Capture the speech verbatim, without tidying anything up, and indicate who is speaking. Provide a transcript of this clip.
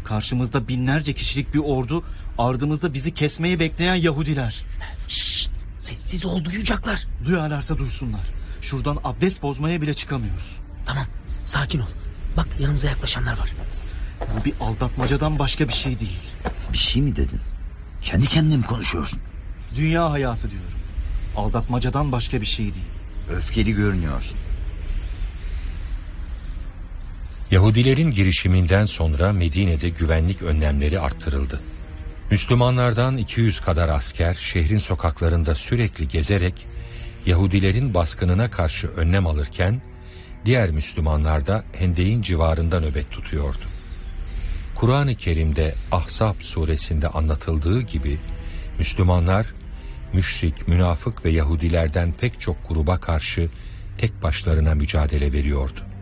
Speaker 1: Karşımızda binlerce kişilik bir ordu, ardımızda bizi kesmeyi bekleyen Yahudiler.
Speaker 2: Şşt, sessiz ol, duyacaklar.
Speaker 1: Duyarlarsa duysunlar. Şuradan abdest bozmaya bile çıkamıyoruz.
Speaker 2: Tamam, sakin ol. Bak, yanımıza yaklaşanlar var.
Speaker 1: Bu bir aldatmacadan başka bir şey değil.
Speaker 3: Bir şey mi dedin? Kendi kendine mi konuşuyorsun?
Speaker 1: Dünya hayatı diyorum. Aldatmacadan başka bir şey değil.
Speaker 3: Öfkeli görünüyorsun.
Speaker 4: Yahudilerin girişiminden sonra Medine'de güvenlik önlemleri arttırıldı. Müslümanlardan iki yüz kadar asker şehrin sokaklarında sürekli gezerek Yahudilerin baskınına karşı önlem alırken diğer Müslümanlar da Hendek'in civarında nöbet tutuyordu. Kur'an-ı Kerim'de Ahzab suresinde anlatıldığı gibi Müslümanlar müşrik, münafık ve Yahudilerden pek çok gruba karşı tek başlarına mücadele veriyordu.